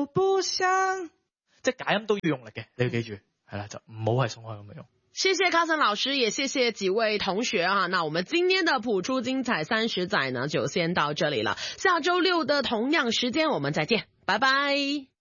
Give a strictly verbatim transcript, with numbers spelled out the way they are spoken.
不想，即係解音都要用力嘅，你要記住，係啦，就唔好係鬆開咁樣用。 謝謝卡森老師，也謝謝幾位同學啊。那我們今天的譜出精彩三十載呢，就先到這裡了。下周六的同樣時間，我們再見，拜拜。